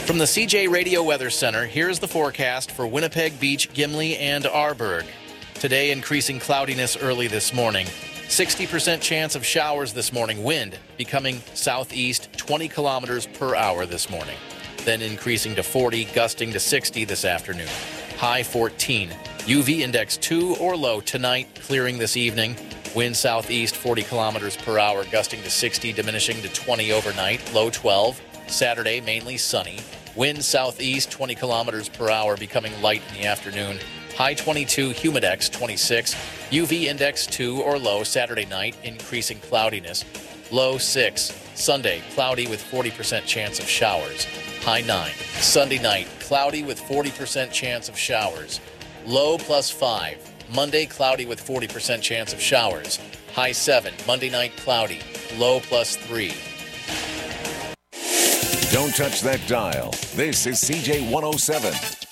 From the CJ Radio Weather Center, here's the forecast for Winnipeg Beach, Gimli, and Arborg. Today, increasing cloudiness early this morning. 60% chance of showers this morning. Wind becoming southeast 20 kilometers per hour this morning. Then increasing to 40, gusting to 60 this afternoon. High 14. UV index 2 or low tonight, clearing this evening. Wind southeast 40 kilometers per hour, gusting to 60, diminishing to 20 overnight. Low 12. Saturday, mainly sunny. Wind southeast 20 kilometers per hour, becoming light in the afternoon. High 22, humidex 26. UV index 2 or low Saturday night, increasing cloudiness. Low 6. Sunday, cloudy with 40% chance of showers. High 9. Sunday night, cloudy with 40% chance of showers. Low +5. Monday, cloudy with 40% chance of showers. High 7. Monday night, cloudy. Low +3. Don't touch that dial. This is CJ 107.